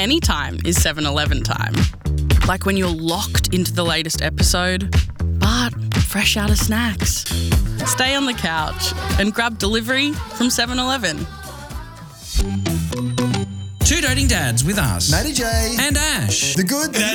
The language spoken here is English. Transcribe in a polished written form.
anytime is 7-Eleven time. Like when you're locked into the latest episode, but fresh out of snacks. Stay on the couch and grab delivery from 7-Eleven. Two Doting Dads with us. Matty J. And Ash. The good,